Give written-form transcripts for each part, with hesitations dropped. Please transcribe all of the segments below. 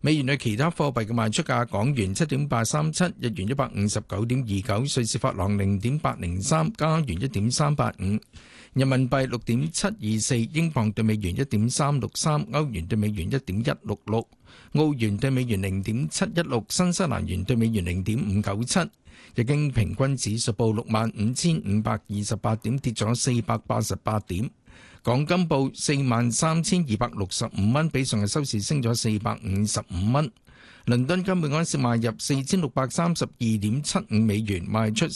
美元對其他貨幣嘅賣出價：港元7.837，日元159.29，瑞士法郎0.803，加元1.385，人民幣6.724，英鎊對美元1.363，歐元對美元1.166，澳元對美元0.716，新西蘭元對美元0.597。日經平均指數報65,528點，跌咗488點。港金報43,265蚊，比上日收市升咗455蚊。倫敦金每盎司賣入4632.75美元，賣出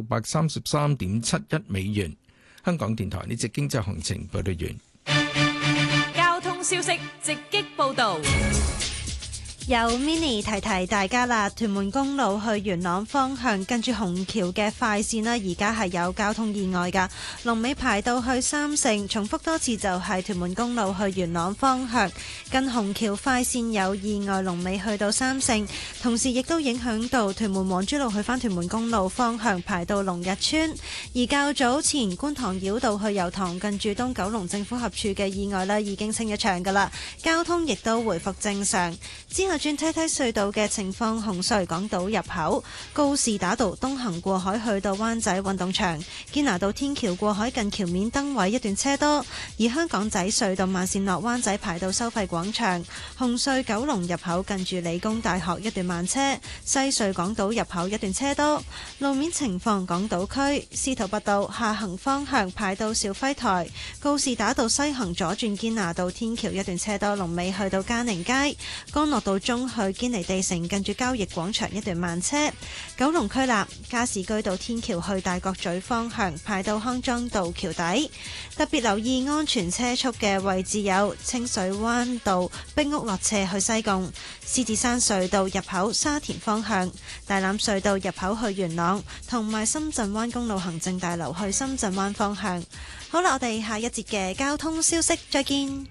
4633.71美元。香港電台呢節經濟行情報道完。 交通消息直擊報道。 有 Mini 提提大家啦，屯門公路去元朗方向近住虹橋嘅快線啦，而家係有交通意外噶，龍尾排到去三聖。重複多次就係屯門公路去元朗方向近虹橋快線有意外，龍尾去到三聖，同時亦都影響到屯門黃珠路去返屯門公路方向排到龍日村。而較早前觀塘繞道去油塘近住東九龍政府合署嘅意外已經清一場噶啦，交通亦都回復正常。之後轉梯梯隧道嘅情況，紅隧港島入口、告士打道東行過海去到灣仔運動場、堅拿道天橋過海近橋面燈位一段車多，而香港仔隧道慢線落灣仔排到收費廣場、紅隧九龍入口近住理工大學一段慢車，西隧港島入口一段車多。路面情況，港島區司徒拔道下行方向排到肇輝台、告士打道西行左轉堅拿道天橋一段車多，龍尾去到嘉寧街、干諾道中去堅尼地城近住交易廣場一段慢車。九龍區立加士居道天橋去大角咀方向排到康莊道橋底，特別留意安全車速嘅位置有清水灣道壁屋落斜去西貢、獅子山隧道入口沙田方向、大欖隧道入口去元朗，同埋深圳灣公路行政大樓去深圳灣方向。好啦，我哋下一節嘅交通消息再見。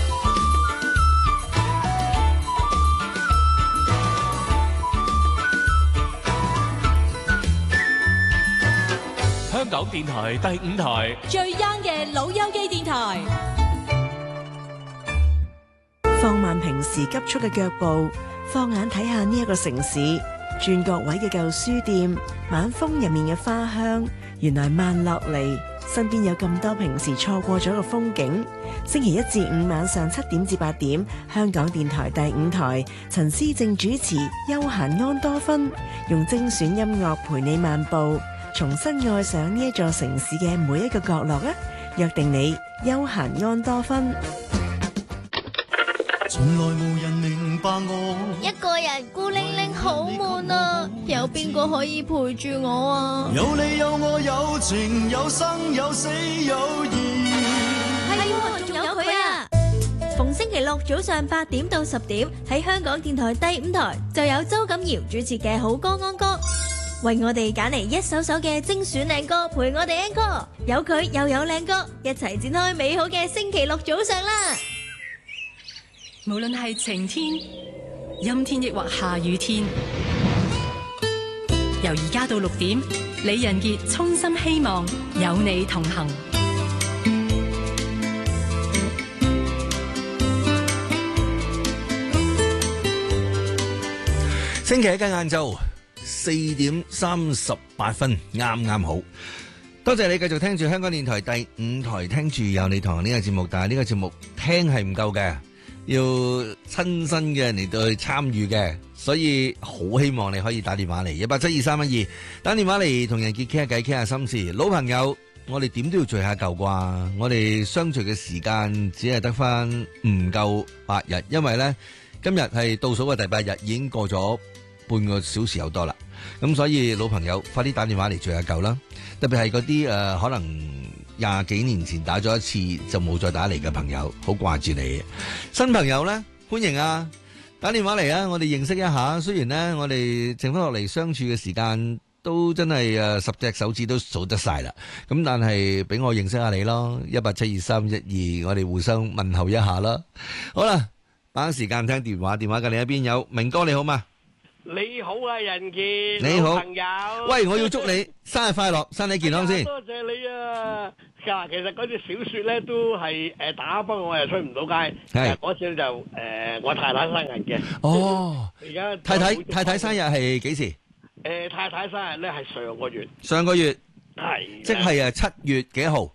香港電台第5台最 young 嘅老友記電台， 放慢平時急速嘅腳步，放眼睇下呢一個城市，轉角位嘅舊書店，晚風入面嘅花香，原來慢落嚟，身邊有咁多平時錯過咗嘅風景。星期1至5晚上7點至8點，香港電台第5台，陳思正主持悠閒安多芬，用精選音樂陪你漫步，重新愛上呢一座城市嘅每一個角落啊！約定你悠閒安多芬。 從來無人明白我， 一個人孤零零好悶啊，有邊個可以陪住我啊？ 有你有我有情有生有死有義， 係喎，仲有佢啊！逢星期六早上8點到10點，喺香港電台第5台就有周錦堯主持嘅好歌安歌，為我哋揀嚟一首首嘅精選靚歌，陪我哋 encore， 有佢又有靚歌，一齊展開美好嘅星期六早上啦！ 無論係晴天、陰天亦或下雨天，由而家到6點，李仁傑衷心希望有你同行。 星期一嘅晏晝4點38分，啱啱好。多謝你繼續聽住香港電台第5台，聽住有你同行呢個節目，但係呢個節目聽係唔夠嘅，要親身嘅嚟到去參與嘅，所以好希望你可以打電話嚟1872312，打電話嚟同人傑傾下偈，傾下心事。老朋友，我哋點都要聚下舊啩，我哋相聚嘅時間只係得翻唔夠8日，因為呢，今日係倒數嘅第8日，已經過咗半個小時有多啦。咁所以老朋友快啲打電話嚟聚下舊啦，特別係嗰啲可能20幾年前打咗一次就冇再打嚟嘅朋友，好掛住你。新朋友呢，歡迎啊，打電話嚟啊，我哋認識一下。雖然呢，我哋剩翻落嚟相處嘅時間都真係10隻手指都數得晒啦，咁但係俾我認識下你咯，1872312，我哋互相問候一下啦。好啦，把握時間聽電話，電話嘅另一邊有明哥，你好嘛？ 你好啊，仁傑， 你好朋友。 喂，我要祝你生日快樂，身體健康先。 多謝你啊！ 㗎，其實嗰隻小説咧都係打，不過我又出唔到街。 係嗰次就我太太生日嘅。 哦， 而家太太生日係幾時？ 太太生日咧係上個月。 上個月係。 即係7月幾號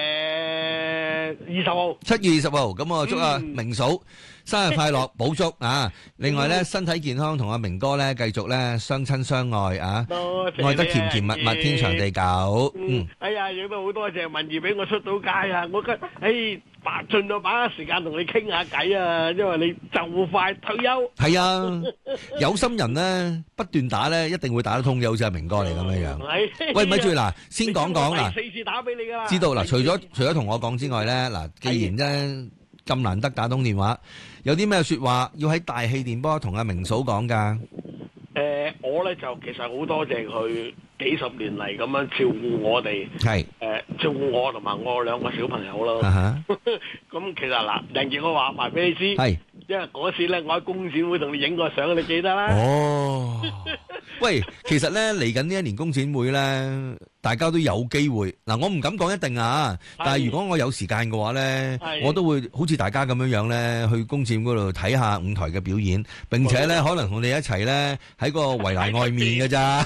？20號。7 月20號，咁我祝阿明嫂生日快樂，補祝啊！另外咧，身體健康，同阿明哥咧繼續咧相親相愛啊！ 多謝愛得甜甜蜜蜜，天長地久。 哎呀，亦都好多謝文儀俾我出到街啊！我覺得，盡量把握時間同你傾下偈啊，因為你就快退休。 係啊，有心人咧不斷打咧，一定會打得通嘅，好似阿明哥嚟咁樣樣。喂，咪住嗱，先講講嗱。 第4次打俾你㗎啦。 知道嗱，除咗同我講之外咧，嗱，既然咧咁難得打通電話，有啲咩説話要喺大氣電波同阿明嫂講㗎？ 我咧就其實好多謝佢幾十年嚟咁樣照顧我哋， 係照顧我同埋我兩個小朋友咯。咁其實嗱，人傑我話埋俾你知，係因為嗰時咧我喺工展會同你影過相，你記得啦。 哦，喂，其實咧嚟緊呢一年工展會咧，大家都有機會嗱，我唔敢講一定啊，但係如果我有時間嘅話咧，我都會好似大家咁樣樣咧，去工展嗰度睇下舞台嘅表演，並且咧可能同你一齊咧喺個圍欄外面嘅咋。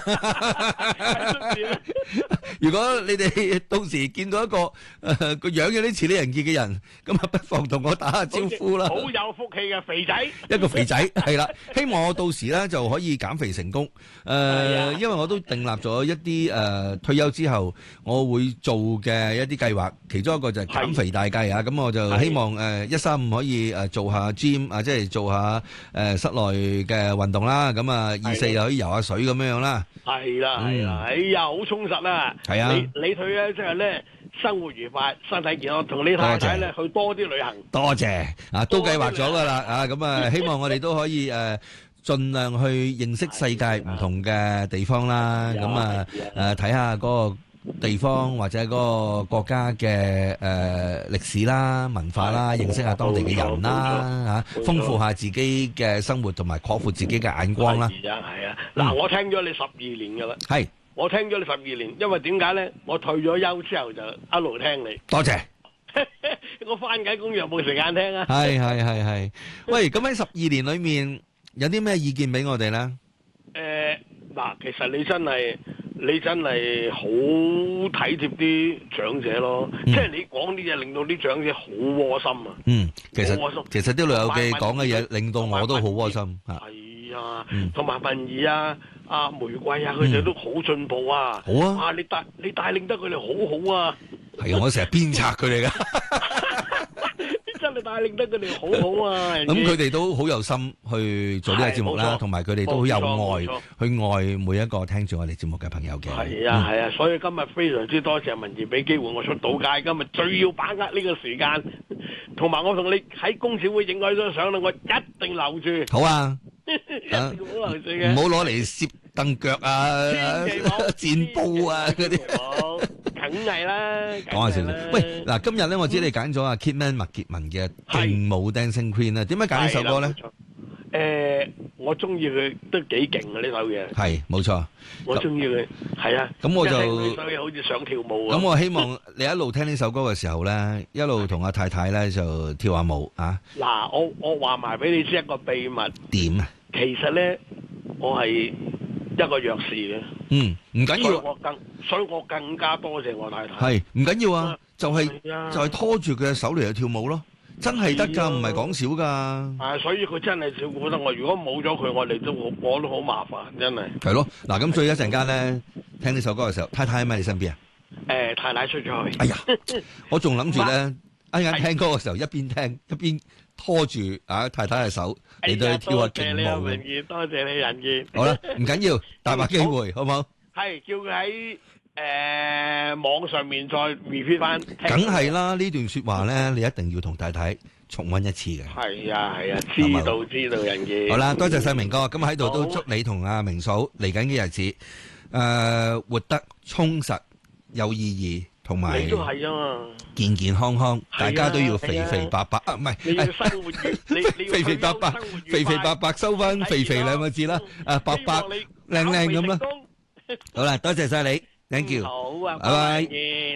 如果你哋到時見到一個個樣有啲似李仁傑嘅人，咁啊不妨同我打下招呼啦。 好有福氣嘅肥仔， 一個肥仔係啦，希望我到時咧就可以減肥成功。因為我都訂立咗一啲退休之後我會做嘅一啲計劃，其中一個就係減肥大計啊！咁我就希望135可以做下 gym 啊，即係做下室內嘅運動啦。咁啊24又可以游下水咁樣樣啦。 係啦，係啦，哎呀，好充實啊！ 係啊， 你退咧即係咧生活愉快，身體健康，同你太太咧去多啲旅行。 多謝啊，都計劃咗噶啦啊！咁啊，希望我哋都可以盡量去認識世界唔同嘅地方啦。咁啊睇下嗰個地方或者嗰個國家嘅歷史啦、文化啦，認識下當地嘅人啦，嚇，豐富下自己嘅生活同埋擴闊自己嘅眼光啦。 係啊，嗱，我聽咗你12年噶啦。係。我聽咗你12年，因為點解咧？我退咗休之後就一路聽你。 多謝。 我翻緊工有冇時間聽啊？ 係。喂，咁喺12年裏面有啲咩意見俾我哋咧？ 嗱，其實你真係好體貼啲長者咯，即係你講啲嘢令到啲長者好窩心啊。 其實啲老友記講嘅嘢令到我都好窩心嚇。 係啊，同埋文儀啊、阿玫瑰啊，佢哋都好進步啊。好啊！啊，你帶領得佢哋好好啊。 係啊，我成日鞭策佢哋噶。 真係帶領得佢哋好好啊！ 咁佢哋都好有心去做呢個節目啦，同埋佢哋都好有愛去愛每一個聽住我哋節目嘅朋友嘅。 係啊，所以今日非常之多謝文儀俾機會我出到街，今日最要把握呢個時間，同埋我同你喺工展會影嗰張相啦，我一定留住。 好啊， 一定好留住嘅， 唔好攞嚟攝凳腳啊、墊布啊嗰啲。 梗係啦， 講下先。喂，嗱，今日咧我知你揀咗阿 Kitman 麥潔文嘅《勁舞 Dancing Queen》啊，點解揀呢首歌咧？ 我中意佢都幾勁啊！呢首嘢係冇錯， 我中意佢係啊。咁我就呢首嘢好似想跳舞啊！ 咁我希望你一路聽呢首歌嘅時候咧，一路同阿太太咧就跳下舞啊！ 嗱，我話埋俾你知一個秘密。點啊？其實咧，我係一個弱視嘅。 唔緊要， 所以我更加多謝我太太。 係唔緊要啊，就係拖住佢嘅手嚟去跳舞咯，真係得噶，唔係講少噶。 所以佢真係照顧得我。如果冇咗佢，我都好麻煩，真係。 係咯，嗱，咁所以一陣間咧聽呢首歌嘅時候，太太喺咪你身邊啊？ 太太出咗去。 哎呀，我仲諗住咧，一陣間聽歌嘅時候一邊聽一邊拖住太太嘅手嚟到去跳下勁舞。 多謝你仁傑。 好啦，唔緊要，大把機會，好唔好？ 係叫佢喺網上面再 repeat 翻。 梗係啦，呢段說話咧，你一定要同太太重溫一次嘅。 係啊，知道仁傑。 好啦，多謝晒明哥，咁喺度都祝你同阿明嫂嚟緊嘅日子，活得充實有意義，同埋你都係啊嘛， 健健康康，大家都要肥肥白白啊，唔係你要生活你肥肥白白，肥肥白白收翻肥肥兩個字啦，白白靚靚咁啦。好啦，多謝晒你 ，thank you， 好啊， 拜拜。